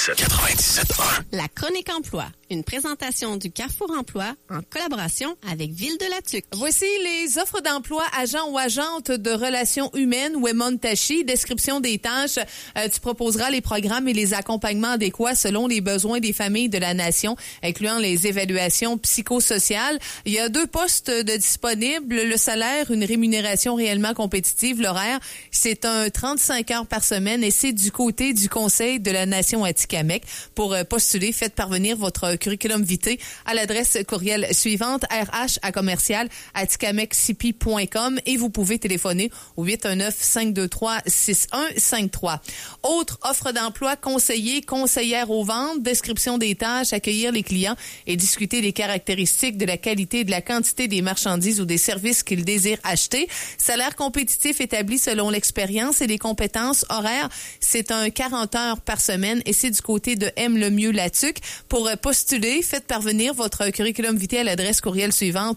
97.1. La chronique emploi, une présentation du Carrefour Emploi en collaboration avec Ville de la Tuque. Voici les offres d'emploi agent ou agente de relations humaines Wemon Tachi. Description des tâches. Tu proposeras les programmes et les accompagnements adéquats selon les besoins des familles de la nation, incluant les évaluations psychosociales. Il y a 2 postes de disponibles. Le salaire, une rémunération réellement compétitive. L'horaire, c'est un 35 heures par semaine et c'est du côté du Conseil de la Nation Atikamekw. Pour postuler, faites parvenir votre curriculum vitae à l'adresse courriel suivante, rh@atikamekw.com et vous pouvez téléphoner au 819-523-6153. Autre offre d'emploi, conseiller, conseillère aux ventes, description des tâches, accueillir les clients et discuter des caractéristiques de la qualité et de la quantité des marchandises ou des services qu'ils désirent acheter. Salaire compétitif établi selon l'expérience et les compétences. Horaires, c'est un 40 heures par semaine et c'est du côté de M. Lemieux-Latuque. Pour postuler, faites parvenir votre curriculum vitae à l'adresse courriel suivante,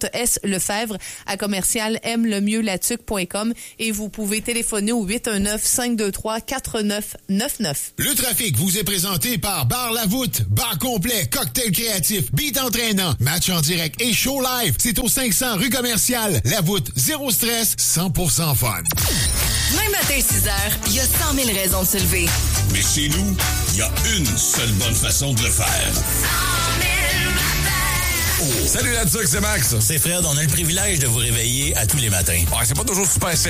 slefebvre@mlemieuxlatuque.com et vous pouvez téléphoner au 819-523-4999. Le trafic vous est présenté par Bar La Voûte. Bar complet, cocktail créatif, beat entraînant, match en direct et show live. C'est au 500 rue Commerciale. La Voûte, 0 stress, 100% fun. Même matin, 6 heures, il y a 100 000 raisons de se lever. Mais chez nous, il y a une seule bonne façon de le faire. 100 000 matins. Salut là-dessus, c'est Max. C'est Fred, on a le privilège de vous réveiller à tous les matins. Ouais, c'est pas toujours super